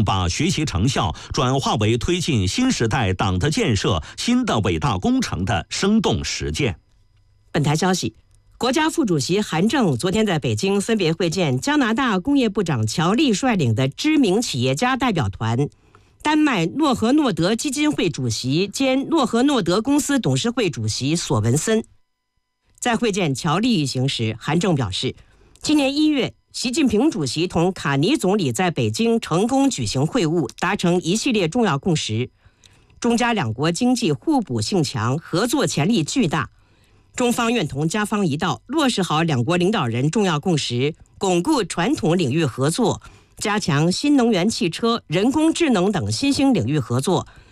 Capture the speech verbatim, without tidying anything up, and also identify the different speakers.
Speaker 1: 把学习成效转化为推进新时代党的建设新的伟大工程的生动实践。
Speaker 2: 本台消息，国家副主席韩正昨天在北京分别会见加拿大工业部长乔利率领的知名企业家代表团、丹麦诺和诺德基金会主席兼诺和诺德公司董事会主席索文森。在会见乔利一行时，韩正表示，今年一月，习近平主席同卡尼总理在北京成功举行会晤，达成一系列重要共识。中加两国经济互补性强，合作潜力巨大。中方愿同加方一道，落实好两国领导人重要共识，巩固传统领域合作，加强新能源汽车、人工智能等新兴领域合作，